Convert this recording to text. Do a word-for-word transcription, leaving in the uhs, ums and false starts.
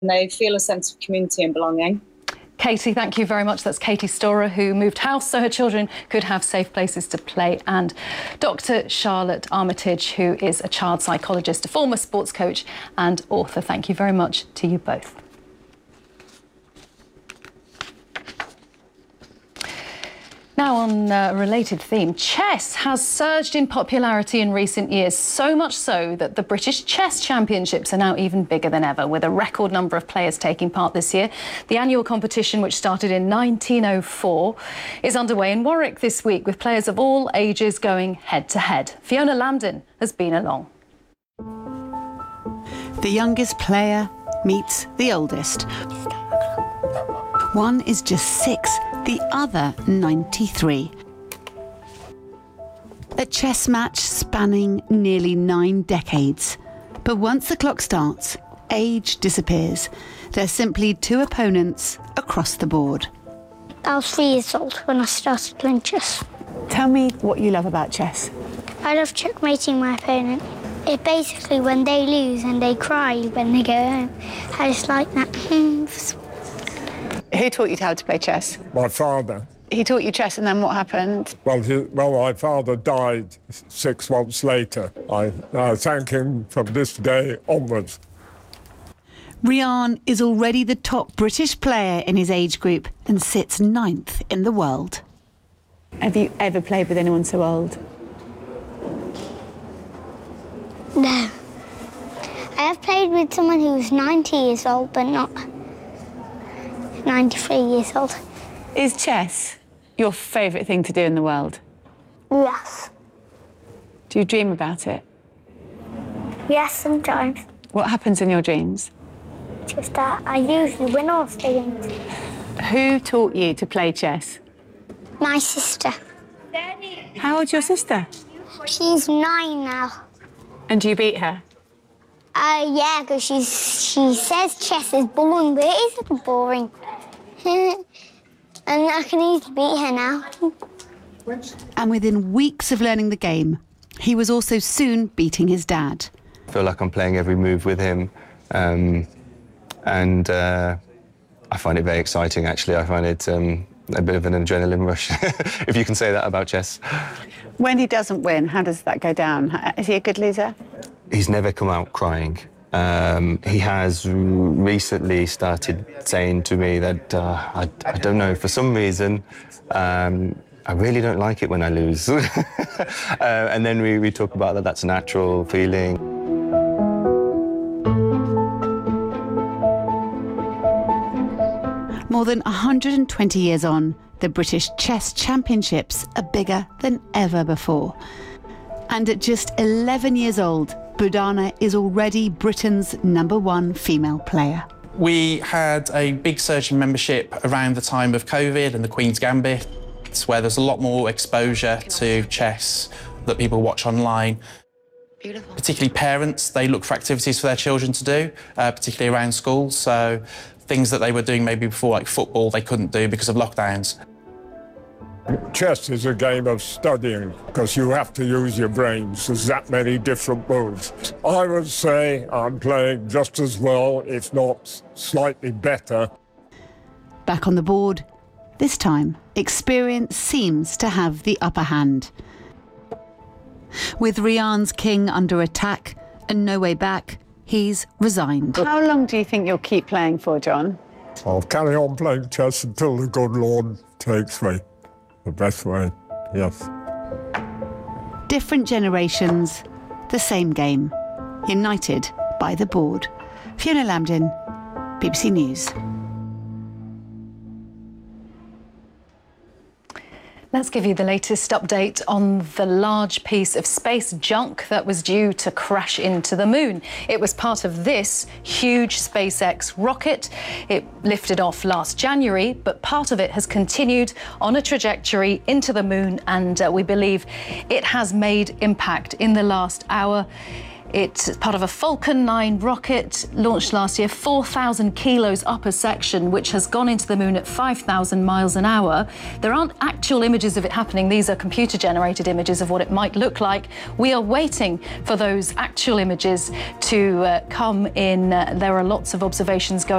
They feel a sense of community and belonging. Katie, thank you very much. That's Katie Storer, who moved house so her children could have safe places to play. And Doctor Charlotte Armitage, who is a child psychologist, a former sports coach and author. Thank you very much to you both. Now, on a related theme, chess has surged in popularity in recent years, so much so that the British Chess Championships are now even bigger than ever, with a record number of players taking part this year. The annual competition, which started in nineteen oh four, is underway in Warwick this week, with players of all ages going head-to-head. Fiona Lambden has been along. The youngest player meets the oldest. One is just six, the other ninety-three. A chess match spanning nearly nine decades. But once the clock starts, age disappears. There's simply two opponents across the board. I was three years old when I started playing chess. Tell me what you love about chess. I love checkmating my opponent. It's basically when they lose and they cry when they go home. I just like that. Who taught you how to play chess? My father. He taught you chess, and then what happened? Well, he, well, my father died six months later. I, I thank him from this day onwards. Rian is already the top British player in his age group and sits ninth in the world. Have you ever played with anyone so old? No. I have played with someone who was ninety years old, but not ninety-three years old. Is chess your favourite thing to do in the world? Yes. Do you dream about it? Yes, sometimes. What happens in your dreams? Just that I usually win all the games. Who taught you to play chess? My sister. How old's your sister? She's nine now. And do you beat her? Uh, yeah, because she's she says chess is boring, but it isn't boring. And I can easily beat her now. And within weeks of learning the game, he was also soon beating his dad. I feel like I'm playing every move with him, um, and uh, I find it very exciting, actually. I find it um, a bit of an adrenaline rush, if you can say that about chess. When he doesn't win, how does that go down? Is he a good loser? He's never come out crying. Um, he has recently started saying to me that, uh, I, I don't know, for some reason, um, I really don't like it when I lose. uh, and then we, we talk about that, that's a natural feeling. More than one hundred twenty years on, the British Chess Championships are bigger than ever before. And at just eleven years old, Budana is already Britain's number one female player. We had a big surge in membership around the time of COVID and the Queen's Gambit, where there's a lot more exposure to chess that people watch online. Beautiful. Particularly parents, they look for activities for their children to do, uh, particularly around schools. So things that they were doing maybe before, like football, they couldn't do because of lockdowns. Chess is a game of studying because you have to use your brains. There's that many different moves. I would say I'm playing just as well, if not slightly better. Back on the board, this time, experience seems to have the upper hand. With Rian's king under attack and no way back, he's resigned. How long do you think you'll keep playing for, John? I'll carry on playing chess until the good Lord takes me. The best way, yes. Different generations, the same game. United by the board. Fiona Lambden, B B C News. Let's give you the latest update on the large piece of space junk that was due to crash into the moon. It was part of this huge SpaceX rocket. It lifted off last January, but part of it has continued on a trajectory into the moon, and uh, we believe it has made impact in the last hour. It's part of a Falcon nine rocket launched last year, four thousand kilos upper section, which has gone into the moon at five thousand miles an hour. There aren't actual images of it happening. These are computer-generated images of what it might look like. We are waiting for those actual images to uh, come in. Uh, there are lots of observations going